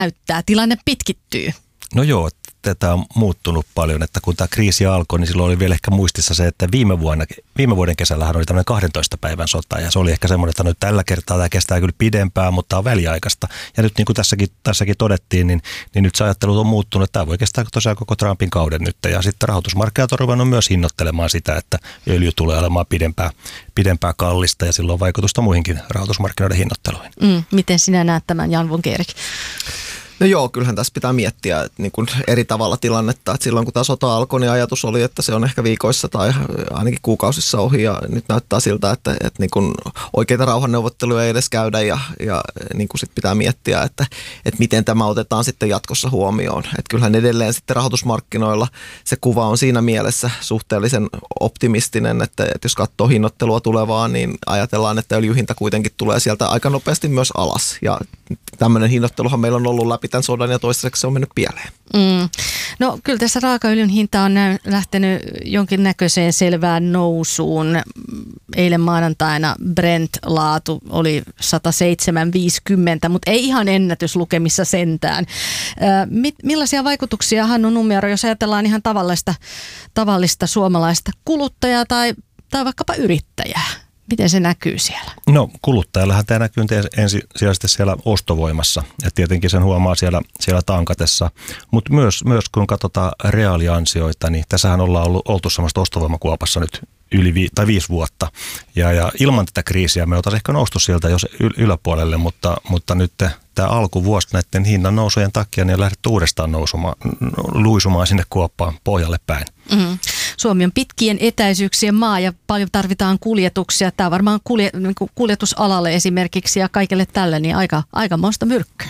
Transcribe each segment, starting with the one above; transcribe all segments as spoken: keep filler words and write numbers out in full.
näyttää? Tilanne pitkittyy. No joo, tätä on muuttunut paljon, että kun tämä kriisi alkoi, niin silloin oli vielä ehkä muistissa se, että viime, vuonna, viime vuoden kesällähän oli tämmöinen kahdentoista päivän sota, ja se oli ehkä semmoinen, että nyt tällä kertaa tämä kestää kyllä pidempään, mutta on väliaikaista. Ja nyt niin kuin tässäkin, tässäkin todettiin, niin, niin nyt se ajattelu on muuttunut, että tämä voi kestää tosiaan koko Trumpin kauden nyt, ja sitten rahoitusmarkkinat on ruvennut myös hinnoittelemaan sitä, että öljy tulee olemaan pidempään, pidempään kallista, ja silloin on vaikutusta muihinkin rahoitusmarkkinoiden hinnoitteluihin. Mm, miten sinä näet tämän, Jan von Gerig? No joo, kyllähän tässä pitää miettiä että niin kuin eri tavalla tilannetta. Että silloin kun tämä sota alkoi, niin ajatus oli, että se on ehkä viikoissa tai ainakin kuukausissa ohi. Ja nyt näyttää siltä, että, että niin kuin oikeita rauhanneuvotteluja ei edes käydä. Ja, ja niin kuin sit pitää miettiä, että, että miten tämä otetaan sitten jatkossa huomioon. Että kyllähän edelleen sitten rahoitusmarkkinoilla se kuva on siinä mielessä suhteellisen optimistinen, että, että jos katsoo hinnoittelua tulevaa, niin ajatellaan, että öljyhinta kuitenkin tulee sieltä aika nopeasti myös alas. Ja tämmöinen hinnoitteluhan meillä on ollut läpi tämän sodan ja toistaiseksi se on mennyt pieleen. Mm. No kyllä tässä raakaöljyn hinta on lähtenyt jonkinnäköiseen selvään nousuun. Eilen maanantaina Brent-laatu oli sata seitsemän viisikymmentä, mutta ei ihan ennätyslukemissa sentään. Äh, millaisia vaikutuksia, Hannu Nummijärvi, jos ajatellaan ihan tavallista, tavallista suomalaista kuluttajaa tai, tai vaikkapa yrittäjää? Miten se näkyy siellä? No kuluttajallahan tämä näkyy ensisijaisesti siellä ostovoimassa. Et tietenkin sen huomaa siellä, siellä tankatessa. Mutta myös, myös kun katsotaan reaaliansioita, niin tässähän ollaan ollut, oltu samasta ostovoimakuopassa nyt yli vi, tai viisi vuotta. Ja, ja ilman tätä kriisiä me oltaisiin ehkä noustu sieltä jos yläpuolelle, mutta, mutta nyt tämä alkuvuosi näiden hinnan nousujen takia niin on lähdetty uudestaan nousumaan, luisumaan sinne kuoppaan pohjalle päin. Mm-hmm. Suomi on pitkien etäisyyksien maa ja paljon tarvitaan kuljetuksia. Tämä varmaan kulje, kuljetusalalle esimerkiksi ja kaikille tälle niin aika, aikamoista myrkkyä.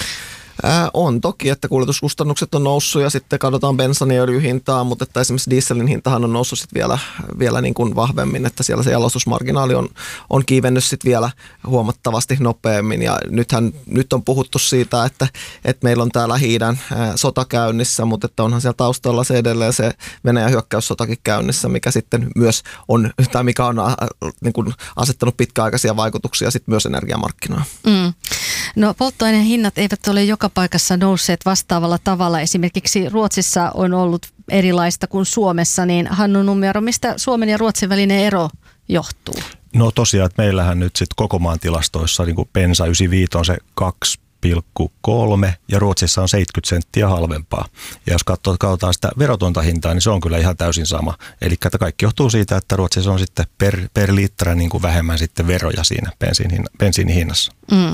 Ää, on toki, että kuljetuskustannukset on noussut ja sitten katsotaan bensan ja öljyn hintaa, mutta että esimerkiksi dieselin hintahan on noussut sitten vielä, vielä niin kuin vahvemmin, että siellä se jalostusmarginaali on, on kiivennyt sitten vielä huomattavasti nopeammin ja nythän, nyt on puhuttu siitä, että, että meillä on tämä Lähi-idän sota käynnissä, mutta että onhan siellä taustalla se edelleen se Venäjän hyökkäyssotakin käynnissä, mikä sitten myös on, tai mikä on niin kuin asettanut pitkäaikaisia vaikutuksia sitten myös energiamarkkinoilla. Mm. No polttoaineen hinnat eivät ole joka paikassa nousseet vastaavalla tavalla. Esimerkiksi Ruotsissa on ollut erilaista kuin Suomessa, niin Hannu Nummijärvi, mistä Suomen ja Ruotsin välinen ero johtuu? No tosiaan, että meillähän nyt sitten koko maan tilastoissa niin kuin bensa yhdeksänkymmentäviisi on se kaksi pilkku kolme ja Ruotsissa on seitsemänkymmentä senttiä halvempaa. Ja jos katsoo, katsotaan sitä verotonta hintaa, niin se on kyllä ihan täysin sama. Eli että kaikki johtuu siitä, että Ruotsissa on sitten per, per litra niin kuin vähemmän sitten veroja siinä bensiinin, bensiinin hinnassa. Mm.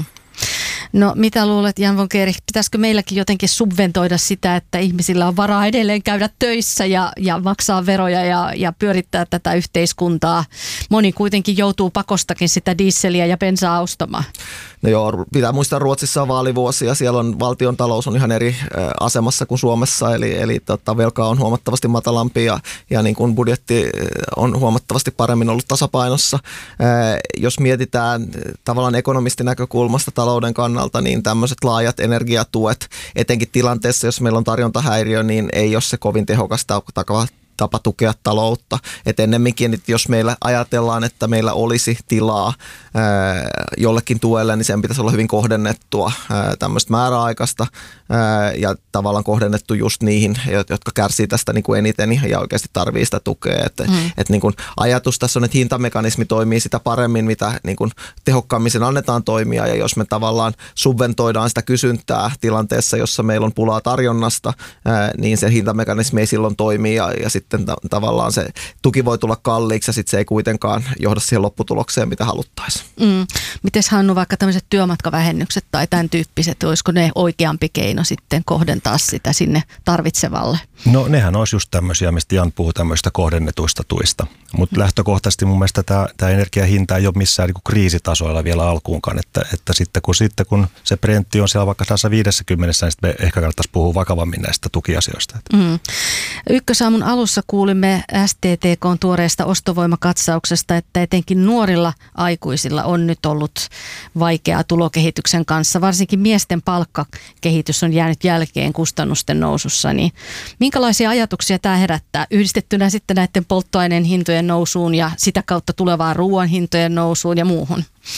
No mitä luulet, Jan von Gerig, pitäisikö meilläkin jotenkin subventoida sitä, että ihmisillä on varaa edelleen käydä töissä ja, ja maksaa veroja ja, ja pyörittää tätä yhteiskuntaa? Moni kuitenkin joutuu pakostakin sitä dieseliä ja bensaa ostamaan. No joo, pitää muistaa, Ruotsissa on vaalivuosi ja siellä on valtion talous on ihan eri asemassa kuin Suomessa, eli, eli tota, velka on huomattavasti matalampi ja, ja niin kuin budjetti on huomattavasti paremmin ollut tasapainossa. Ää, jos mietitään tavallaan ekonomistin näkökulmasta talouden kannalta, niin tämmöiset laajat energiatuet, etenkin tilanteessa, jos meillä on tarjontahäiriö, niin ei ole se kovin tehokas tapa tapa tukea taloutta. Et ennemminkin, että jos meillä ajatellaan, että meillä olisi tilaa ää, jollekin tuelle, niin sen pitäisi olla hyvin kohdennettua ää, tämmöistä määräaikaista ää, ja tavallaan kohdennettu just niihin, jotka kärsii tästä niin kuin eniten ja oikeasti tarvii sitä tukea. Et, mm. et niin kuin ajatus tässä on, että hintamekanismi toimii sitä paremmin, mitä niin kuin tehokkaammin sen annetaan toimia, ja jos me tavallaan subventoidaan sitä kysyntää tilanteessa, jossa meillä on pulaa tarjonnasta, ää, niin se hintamekanismi ei silloin toimi ja, ja sitten sitten tavallaan se tuki voi tulla kalliiksi ja sitten se ei kuitenkaan johda siihen lopputulokseen, mitä haluttaisiin. Mm. Mites Hannu, vaikka tämmöiset työmatkavähennykset tai tämän tyyppiset, olisiko ne oikeampi keino sitten kohdentaa sitä sinne tarvitsevalle? No nehän olisi just tämmöisiä, mistä Jan puhuu, tämmöistä kohdennetuista tuista. Mutta mm. lähtökohtaisesti mun mielestä tämä, tämä energiahinta ei ole missään niin kuin kriisitasoilla vielä alkuunkaan, että, että sitten, kun, sitten kun se Brentti on siellä vaikka sata viisikymmentä, niin sitten me ehkä kannattaisi puhua vakavammin näistä tukiasioista. Mm. Ykkösaamun alussa kuulimme S T T K:n tuoreesta ostovoimakatsauksesta, että etenkin nuorilla aikuisilla on nyt ollut vaikeaa tulokehityksen kanssa. Varsinkin miesten palkkakehitys on jäänyt jälkeen kustannusten nousussa. Niin minkälaisia ajatuksia tämä herättää yhdistettynä sitten näiden polttoaineen hintojen nousuun ja sitä kautta tulevaan ruoan hintojen nousuun ja muuhun?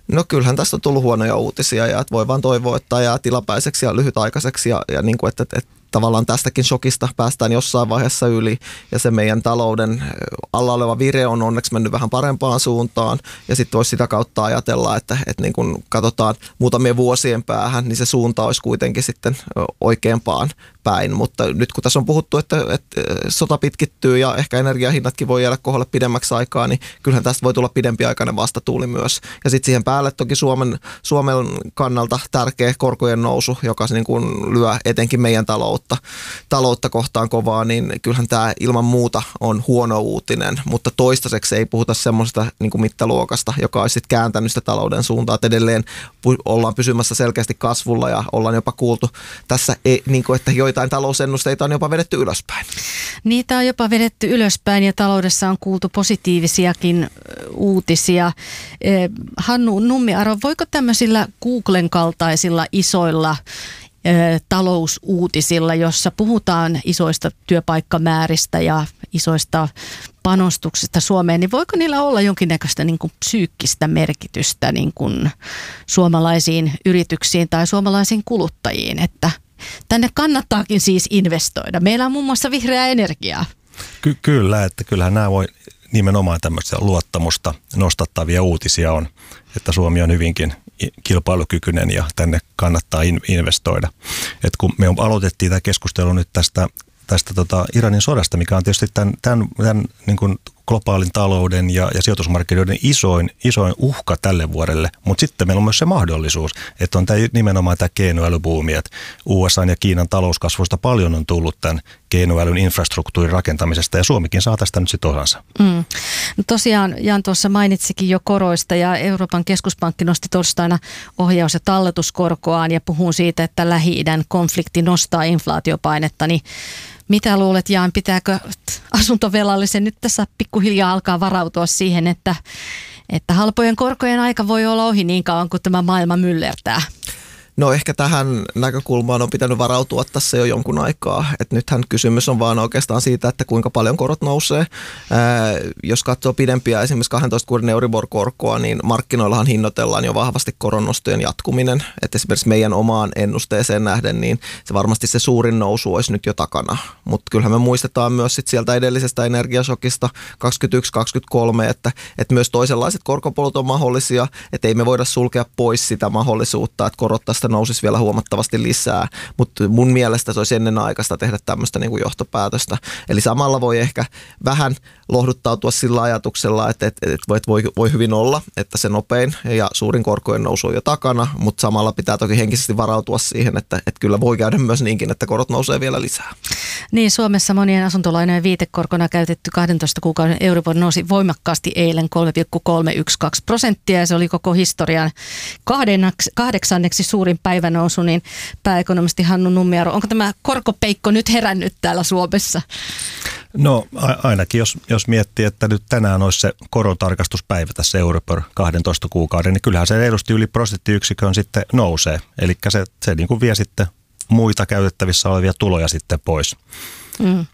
No kyllähän tästä on tullut huonoja uutisia ja että voi vaan toivoa, että jää tilapäiseksi ja lyhytaikaiseksi ja, ja niin kuin, että, että, että tavallaan tästäkin shokista päästään jossain vaiheessa yli ja se meidän talouden alla oleva vire on onneksi mennyt vähän parempaan suuntaan ja sitten voisi sitä kautta ajatella, että, että niin kun katsotaan muutamien vuosien päähän, niin se suunta olisi kuitenkin sitten oikeampaan päin, mutta nyt kun tässä on puhuttu, että, että sota pitkittyy ja ehkä energiahinnatkin voi jäädä kohdalle pidemmäksi aikaa, niin kyllähän tästä voi tulla pidempiaikainen vastatuuli myös. Ja sitten siihen päälle toki Suomen, Suomen kannalta tärkeä korkojen nousu, joka niin kuin lyö etenkin meidän taloutta, taloutta kohtaan kovaa, niin kyllähän tämä ilman muuta on huono uutinen, mutta toistaiseksi ei puhuta semmoisesta niin kuin mittaluokasta, joka olisi sitten kääntänyt sitä talouden suuntaa, että edelleen ollaan pysymässä selkeästi kasvulla ja ollaan jopa kuultu tässä, niin kuin, että joitain talousennusteita on jopa vedetty ylöspäin. Niitä on jopa vedetty ylöspäin ja taloudessa on kuultu positiivisiakin uutisia. Hannu Nummiaro, voiko tämmöisillä Googlen kaltaisilla isoilla talousuutisilla, jossa puhutaan isoista työpaikkamääristä ja isoista panostuksista Suomeen, niin voiko niillä olla jonkinnäköistä niin kuin psyykkistä merkitystä niin kuin suomalaisiin yrityksiin tai suomalaisiin kuluttajiin, että tänne kannattaakin siis investoida. Meillä on muun muassa vihreää energiaa. Ky- kyllä, että kyllähän nämä voi nimenomaan tämmöistä luottamusta nostattavia uutisia on, että Suomi on hyvinkin kilpailukykyinen ja tänne kannattaa in- investoida. Et kun me aloitettiin tämä keskustelu nyt tästä, tästä tota Iranin sodasta, mikä on tietysti tämän, tämän, tämän niin kuin globaalin talouden ja, ja sijoitusmarkkinoiden isoin, isoin uhka tälle vuodelle, mutta sitten meillä on myös se mahdollisuus, että on tämä, nimenomaan tämä keinoälybuumi, että U S A ja Kiinan talouskasvusta paljon on tullut tämän keinoälyn infrastruktuurin rakentamisesta ja Suomikin saa tästä nyt sitten osansa. Mm. No tosiaan Jan tuossa mainitsikin jo koroista ja Euroopan keskuspankki nosti torstaina ohjaus- ja talletuskorkoaan ja puhuu siitä, että Lähi-idän konflikti nostaa inflaatiopainetta, niin mitä luulet, Jaan, pitääkö asuntovelallisen nyt tässä pikkuhiljaa alkaa varautua siihen, että, että halpojen korkojen aika voi olla ohi niin kauan kuin tämä maailma myllertää? No ehkä tähän näkökulmaan on pitänyt varautua tässä jo jonkun aikaa. Et nythän kysymys on vaan oikeastaan siitä, että kuinka paljon korot nousee. Ää, jos katsoo pidempiä esimerkiksi kahdentoista kuukauden Euribor-korkoa, niin markkinoillahan hinnoitellaan jo vahvasti koronnostojen jatkuminen. Et esimerkiksi meidän omaan ennusteeseen nähden, niin se varmasti se suurin nousu olisi nyt jo takana. Mutta kyllähän me muistetaan myös sit sieltä edellisestä energiasokista kaksikymmentäyksi kaksikymmentäkolme, että, että myös toisenlaiset korkopolut on mahdollisia. Että ei me voida sulkea pois sitä mahdollisuutta, että korot tästä nousisi vielä huomattavasti lisää, mutta mun mielestä se olisi ennen aikaista tehdä tämmöistä niin kuin johtopäätöstä. Eli samalla voi ehkä vähän lohduttautua sillä ajatuksella, että, että, että voi, voi hyvin olla, että se nopein ja suurin korkojen nousu on jo takana, mutta samalla pitää toki henkisesti varautua siihen, että, että kyllä voi käydä myös niinkin, että korot nousee vielä lisää. Niin, Suomessa monien asuntolainojen viitekorkona käytetty kahdentoista kuukauden Euribor nousi voimakkaasti eilen kolme pilkku kolmesataayksitoista prosenttia ja se oli koko historian kahdeksanneksi suurin päivänousu, niin pääekonomisti Hannu Nummiaro, onko tämä korkopeikko nyt herännyt täällä Suomessa? No ainakin jos, jos miettii, että nyt tänään olisi se korontarkastuspäivä tässä Euribor kahdentoista kuukauden, niin kyllähän se edusti yli prosenttiyksikön sitten nousee. Eli se, se niin kuin vie sitten muita käytettävissä olevia tuloja sitten pois. Mm.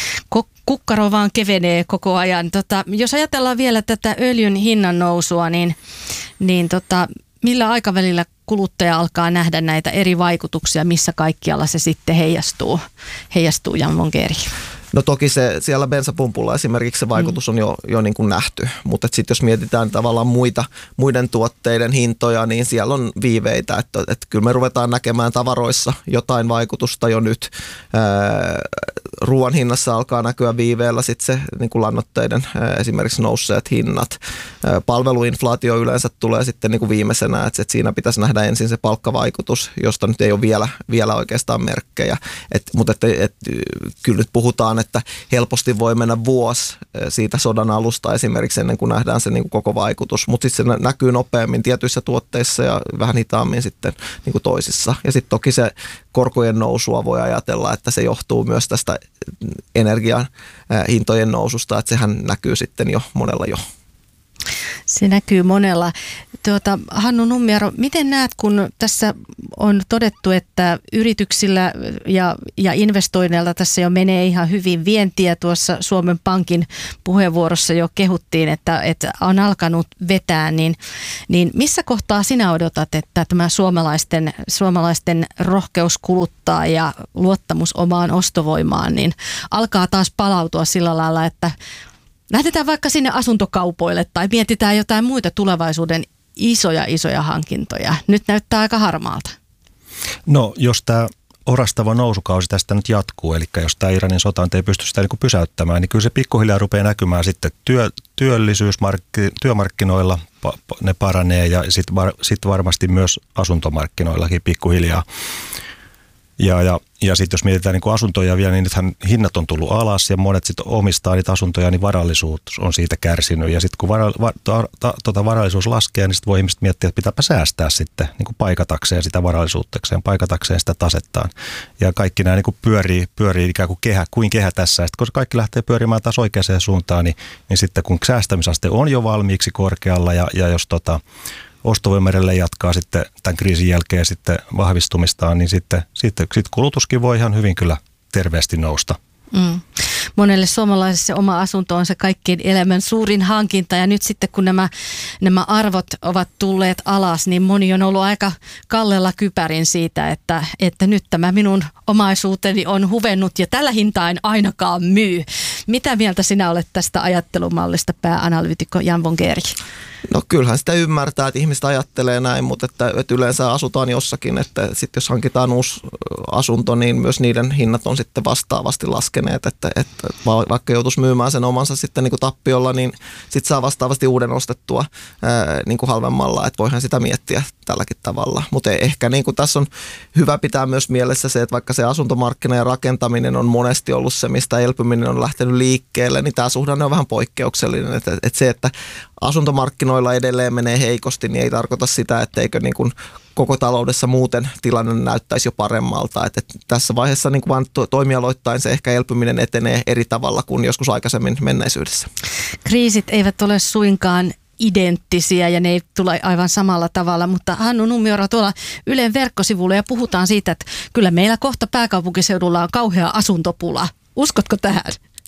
Kukkaro vaan kevenee koko ajan. Tota, jos ajatellaan vielä tätä öljyn hinnan nousua, niin, niin tota, millä aikavälillä kuluttaja alkaa nähdä näitä eri vaikutuksia, missä kaikkialla se sitten heijastuu, heijastuu Jan Wångeri? No toki se siellä bensapumpulla esimerkiksi se vaikutus on jo, jo niin kuin nähty, mutta sitten jos mietitään tavallaan muita, muiden tuotteiden hintoja, niin siellä on viiveitä, että, että kyllä me ruvetaan näkemään tavaroissa jotain vaikutusta jo nyt. Ää, ruoan hinnassa alkaa näkyä viiveellä sitten se niin kuin lannoitteiden ää, esimerkiksi nousseet hinnat. Ää, palveluinflaatio yleensä tulee sitten niin kuin viimeisenä, että, että siinä pitäisi nähdä ensin se palkkavaikutus, josta nyt ei ole vielä, vielä oikeastaan merkkejä, et, mutta et, et, kyllä nyt puhutaan, että helposti voi mennä vuosi siitä sodan alusta esimerkiksi ennen kuin nähdään se niin kuin koko vaikutus, mutta sitten se näkyy nopeammin tietyissä tuotteissa ja vähän hitaammin sitten niin kuin toisissa. Ja sitten toki se korkojen nousua voi ajatella, että se johtuu myös tästä energian hintojen noususta, että sehän näkyy sitten jo monella jo. Se näkyy monella. Tuota, Hannu Nummiaro, miten näet, kun tässä on todettu, että yrityksillä ja, ja investoinneilla tässä jo menee ihan hyvin vientiä. Tuossa Suomen Pankin puheenvuorossa jo kehuttiin, että, että on alkanut vetää, niin, niin missä kohtaa sinä odotat, että tämä suomalaisten, suomalaisten rohkeus kuluttaa ja luottamus omaan ostovoimaan niin alkaa taas palautua sillä lailla, että lähdetään vaikka sinne asuntokaupoille tai mietitään jotain muita tulevaisuuden isoja, isoja hankintoja. Nyt näyttää aika harmaalta. No, jos tämä orastava nousukausi tästä nyt jatkuu, eli jos tämä Iranin sota ei pysty sitä niin kuin pysäyttämään, niin kyllä se pikkuhiljaa rupeaa näkymään sitten työ, työllisyysmarkki, työmarkkinoilla, ne paranee ja sitten var, sit varmasti myös asuntomarkkinoillakin pikkuhiljaa. Ja, ja, ja sitten jos mietitään niin kuin asuntoja vielä, niin nythän hinnat on tullut alas ja monet sitten omistaa niitä asuntoja, niin varallisuus on siitä kärsinyt. Ja sitten kun vara, va, ta, ta, tota varallisuus laskee, niin sitten voi ihmiset miettiä, että pitääpä säästää sitten niin kuin paikatakseen sitä varallisuuttakseen, paikatakseen sitä tasettaan. Ja kaikki nämä niin kuin pyörii, pyörii ikään kuin kehä, kuin kehä tässä. Ja sitten kun kaikki lähtee pyörimään taas oikeaan suuntaan, niin, niin sitten kun säästämisaste on jo valmiiksi korkealla ja, ja jos tota... ostovoima edelleen jatkaa sitten tämän kriisin jälkeen sitten vahvistumistaan, niin sitten, sitten, sitten kulutuskin voi ihan hyvin kyllä terveesti nousta. Mm. Monelle suomalaiselle se oma asunto on se kaikkien elämän suurin hankinta ja nyt sitten kun nämä, nämä arvot ovat tulleet alas, niin moni on ollut aika kallella kypärin siitä, että, että nyt tämä minun omaisuuteni on huvennut ja tällä hintaa en ainakaan myy. Mitä mieltä sinä olet tästä ajattelumallista, pääanalyytikko Jan von Gerig? No kyllähän sitä ymmärtää, että ihmiset ajattelee näin, mutta että, että yleensä asutaan jossakin, että sitten jos hankitaan uusi asunto, niin myös niiden hinnat on sitten vastaavasti laskeneet, että, että vaikka joutuisi myymään sen omansa sitten niin kuin tappiolla, niin sitten saa vastaavasti uuden ostettua ää, niin kuin halvemmalla, että voihan sitä miettiä tälläkin tavalla. Mutta ehkä niin kuin tässä on hyvä pitää myös mielessä se, että vaikka se asuntomarkkina ja rakentaminen on monesti ollut se, mistä elpyminen on lähtenyt liikkeelle, niin tämä suhdanne on vähän poikkeuksellinen, että, että se, että asuntomarkkinoilla edelleen menee heikosti, niin ei tarkoita sitä, etteikö niin kuin koko taloudessa muuten tilanne näyttäisi jo paremmalta. Että tässä vaiheessa niin kuin vaan toimialoittain se ehkä elpyminen etenee eri tavalla kuin joskus aikaisemmin menneisyydessä. Kriisit eivät ole suinkaan identtisiä ja ne ei tule aivan samalla tavalla, mutta Hannu Nummiaro tuolla Ylen verkkosivulla ja puhutaan siitä, että kyllä meillä kohta pääkaupunkiseudulla on kauhea asuntopula. Uskotko tähän?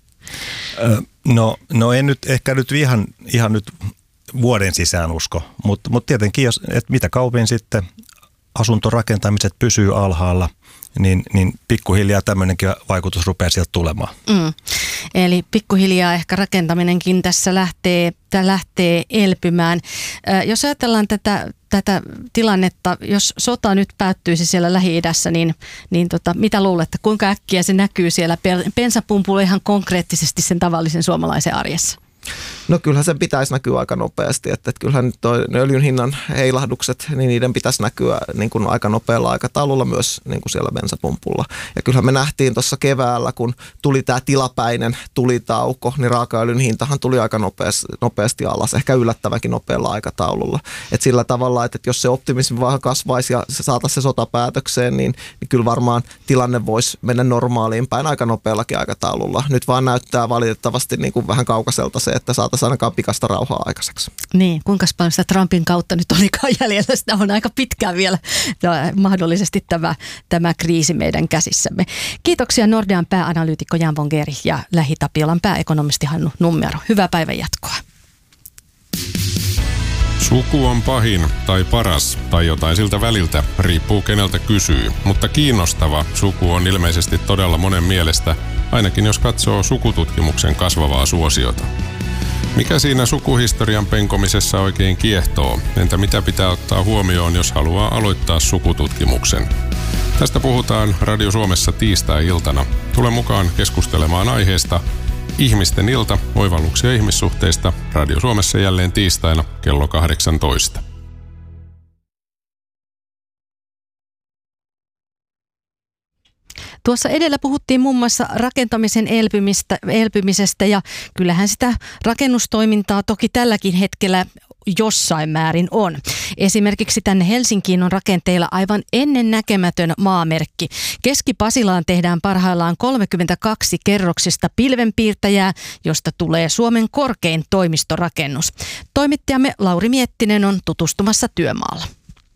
No, no en nyt ehkä nyt ihan, ihan nyt vuoden sisään usko, mutta, mutta tietenkin, jos, että mitä kaupin sitten asuntorakentamiset pysyy alhaalla, niin, niin pikkuhiljaa tämmöinenkin vaikutus rupeaa sieltä tulemaan. Mm. Eli pikkuhiljaa ehkä rakentaminenkin tässä lähtee, lähtee elpymään. Äh, jos ajatellaan tätä, tätä tilannetta, jos sota nyt päättyisi siellä Lähi-idässä, niin, niin tota, mitä luulette, kuinka äkkiä se näkyy siellä bensapumpulla ihan konkreettisesti sen tavallisen suomalaisen arjessa? No kyllähän sen pitäisi näkyä aika nopeasti, että, että kyllähän toi öljyn hinnan heilahdukset, niin niiden pitäisi näkyä niin kuin aika nopealla aikataululla myös niin kuin siellä bensapumpulla. Ja kyllähän me nähtiin tuossa keväällä, kun tuli tämä tilapäinen tulitauko, niin raakaöljyn hintahan tuli aika nopeasti, nopeasti alas, ehkä yllättävänkin nopealla aikataululla. Että sillä tavalla, että jos se optimismi vaan kasvaisi ja se saataisiin se sota päätökseen, niin, niin kyllä varmaan tilanne voisi mennä normaaliin päin aika nopeallakin aikataululla. Nyt vaan näyttää valitettavasti niin kuin vähän kaukaiselta se, että saataisiin ainakaan pikasta rauhaa aikaiseksi. Niin, kuinka paljon sitä Trumpin kautta nyt olikaan jäljellä? Sitä on aika pitkään vielä mahdollisesti tämä, tämä kriisi meidän käsissämme. Kiitoksia Nordean pääanalyytikko Jan von Gerig ja LähiTapiolan pääekonomisti Hannu Nummiaro. Hyvää päivän jatkoa. Suku on pahin tai paras tai jotain siltä väliltä, riippuu keneltä kysyy. Mutta kiinnostava suku on ilmeisesti todella monen mielestä, ainakin jos katsoo sukututkimuksen kasvavaa suosiota. Mikä siinä sukuhistorian penkomisessa oikein kiehtoo? Entä mitä pitää ottaa huomioon, jos haluaa aloittaa sukututkimuksen? Tästä puhutaan Radio Suomessa tiistai-iltana. Tule mukaan keskustelemaan aiheesta Ihmisten ilta, oivalluksia ihmissuhteista. Radio Suomessa jälleen tiistaina kello kahdeksantoista. Tuossa edellä puhuttiin muun muassa rakentamisen elpymistä, elpymisestä ja kyllähän sitä rakennustoimintaa toki tälläkin hetkellä jossain määrin on. Esimerkiksi tänne Helsinkiin on rakenteilla aivan ennennäkemätön maamerkki. Keski-Pasilaan tehdään parhaillaan kolmekymmentäkaksi kerroksista pilvenpiirtäjää, josta tulee Suomen korkein toimistorakennus. Toimittajamme Lauri Miettinen on tutustumassa työmaalla.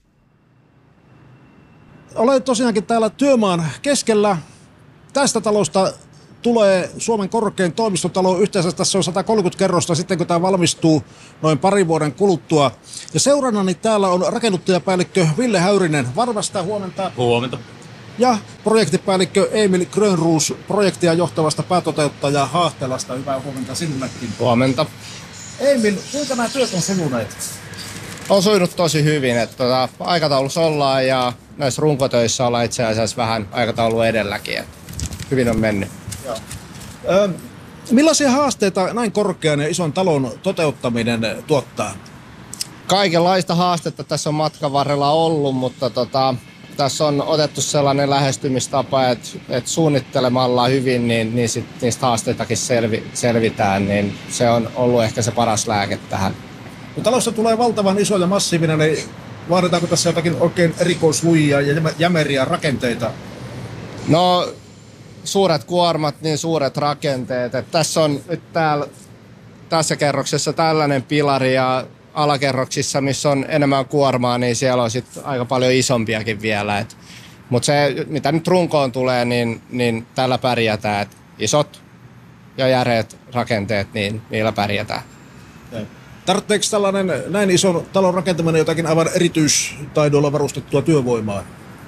Olen tosiaankin täällä työmaan keskellä. Tästä talosta tulee Suomen korkein toimistotalo. Yhteensä tässä on sata kolmekymmentä kerrosta sitten, kun tämä valmistuu noin parin vuoden kuluttua. Ja seurannani täällä on rakennuttajapäällikkö Ville Häyrinen Varmasta. Huomenta. Huomenta. Ja projektipäällikkö Emil Grönroos projektia johtavasta päätoteuttajaa Haahtelasta. Hyvää huomenta sinullekin. Huomenta. Emil, kuinka nämä työt on sujuneet? On sujunut tosi hyvin, että tuota, aikataulussa ollaan ja näissä runkotöissä ollaan itse asiassa vähän aikataulu edelläkin. Että hyvin on mennyt. Joo. Ö, millaisia haasteita näin korkean ja ison talon toteuttaminen tuottaa? Kaikenlaista haastetta tässä on matkan varrella ollut, mutta tota, tässä on otettu sellainen lähestymistapa, että, että suunnittelemalla hyvin, niin, niin sit niistä haasteitakin selvi, selvitään, niin se on ollut ehkä se paras lääke tähän. Kun talossa tulee valtavan iso ja massiivinen, niin vaaditaanko tässä jotakin oikein erikoislujia ja jämeriä rakenteita? No, suuret kuormat, niin suuret rakenteet. Et tässä on nyt täällä, tässä kerroksessa tällainen pilari ja alakerroksissa, missä on enemmän kuormaa, niin siellä on sit aika paljon isompiakin vielä. Mutta se, mitä nyt runkoon tulee, niin, niin tällä pärjätään. Et isot ja järeät rakenteet, niin niillä pärjätään. Tarvitseeko tällainen näin ison talon rakentaminen jotakin aivan erityistaidoilla varustettua työvoimaa?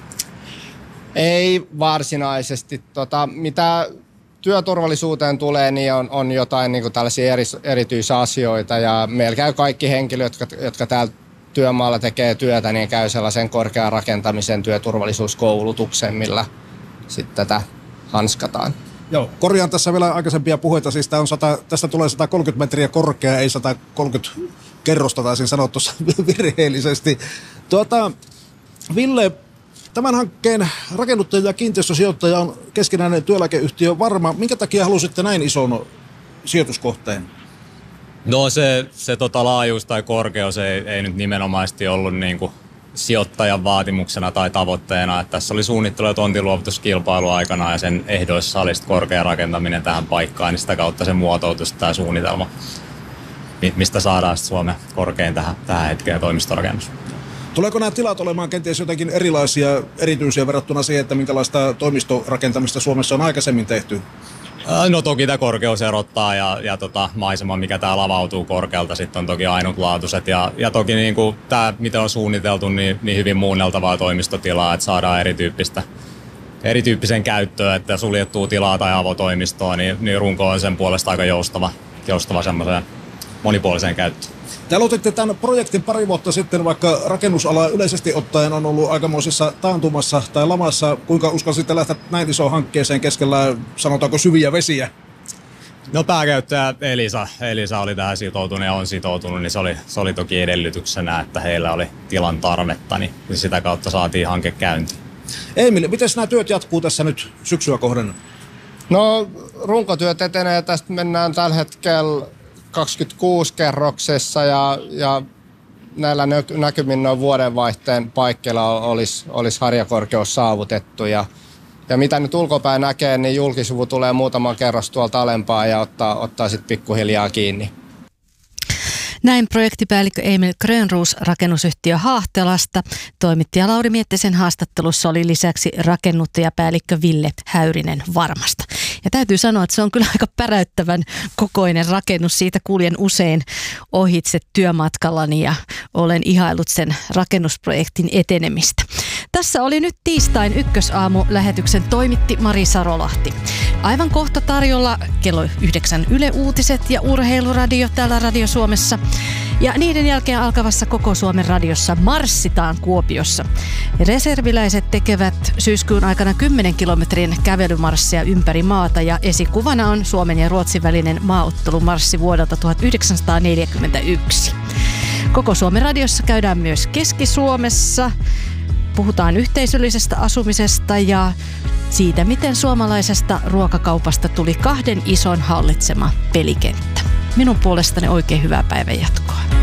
Ei varsinaisesti. Tota, mitä työturvallisuuteen tulee, niin on, on jotain niin kuin tällaisia eri, erityisasioita. Ja meillä käy kaikki henkilöt, jotka, jotka täällä työmaalla tekee työtä, niin käy sellaisen korkean rakentamisen työturvallisuuskoulutuksen, millä sitten tätä hanskataan. Joo, korjaan tässä vielä aikaisempia puheita. Siis on sata, tästä tulee sata kolmekymmentä metriä korkea, ei sata kolmekymmentä kerrosta, taisin sanoa tuossa virheellisesti. Tuota, Ville, tämän hankkeen rakennuttaja ja kiinteistösijoittaja on keskinäinen työeläkeyhtiö Varma. Minkä takia halusitte näin ison sijoituskohteen? No se, se tota laajuus tai korkeus ei, ei nyt nimenomaisesti ollut niin kuin sijoittajan vaatimuksena tai tavoitteena. Että tässä oli suunnittelu- ja tontinluovutuskilpailu aikana ja sen ehdoissa oli korkea rakentaminen tähän paikkaan, niin sitä kautta se muotoutui tämä suunnitelma, mistä saadaan Suomen korkein tähän, tähän hetkeen toimistorakennus. Tuleeko nämä tilat olemaan kenties jotenkin erilaisia, erityisiä verrattuna siihen, että minkälaista toimistorakentamista Suomessa on aikaisemmin tehty? No toki tämä korkeus erottaa ja, ja tota, maisema, mikä täällä avautuu korkealta, sitten on toki ainutlaatuiset. Ja, ja toki niin kuin tämä, mitä on suunniteltu, niin, niin hyvin muunneltavaa toimistotilaa, että saadaan erityyppistä, erityyppisen käyttöön, että suljettua tilaa tai avotoimistoa, niin, niin runko on sen puolesta aika joustava, joustava semmoiseen monipuoliseen käyttöön. Te aloititte tämän projektin pari vuotta sitten, vaikka rakennusala yleisesti ottaen on ollut aikamoisessa taantumassa tai lamassa. Kuinka uskalsitte lähteä näin isoon hankkeeseen keskellä, sanotaanko, syviä vesiä? No pääkäyttäjä Elisa, Elisa oli tähän sitoutunut ja on sitoutunut, niin se oli, se oli toki edellytyksenä, että heillä oli tilan tarvetta, niin sitä kautta saatiin hanke käyntiin. Emil, miten nämä työt jatkuu tässä nyt syksyä kohden? No runkotyöt etenee, tästä mennään tällä hetkellä kaksikymmentäkuusi kerroksessa ja, ja näillä näkymin noin vuodenvaihteen paikkeilla olisi, olisi harjakorkeus saavutettu. Ja, ja mitä nyt ulkopäin näkee, niin julkisivu tulee muutaman kerros tuolta alempaa ja ottaa, ottaa sitten pikkuhiljaa kiinni. Näin projektipäällikkö Emil Grönroos rakennusyhtiö Haahtelasta. Toimittaja Lauri Miettisen haastattelussa oli lisäksi rakennuttajapäällikkö Ville Häyrinen Varmasta. Ja täytyy sanoa, että se on kyllä aika päräyttävän kokoinen rakennus. Siitä kuljen usein ohitse työmatkallani ja olen ihaillut sen rakennusprojektin etenemistä. Tässä oli nyt tiistain ykkösaamu-lähetyksen toimitti Mari Sarolahti. Aivan kohta tarjolla kello yhdeksän Yle Uutiset ja Urheiluradio täällä Radio Suomessa. Ja niiden jälkeen alkavassa Koko Suomen radiossa marssitaan Kuopiossa. Reserviläiset tekevät syyskuun aikana kymmenen kilometrin kävelymarssia ympäri maata ja esikuvana on Suomen ja Ruotsin välinen maaottelumarssi vuodelta tuhatyhdeksänsataaneljäkymmentäyksi. Koko Suomen radiossa käydään myös Keski-Suomessa. Puhutaan yhteisöllisestä asumisesta ja siitä, miten suomalaisesta ruokakaupasta tuli kahden ison hallitsema pelikenttä. Minun puolestani oikein hyvää päivänjatkoa.